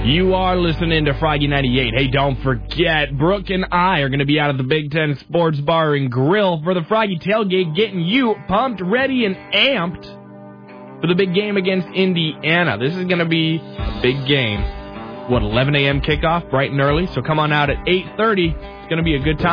You are listening to Froggy 98. Hey, don't forget, Brooke and I are going to be out at the Big Ten Sports Bar and Grill for the Froggy Tailgate, getting you pumped, ready, and amped for the big game against Indiana. This is going to be a big game. 11 a.m. kickoff, bright and early, so come on out at 8:30. It's going to be a good time.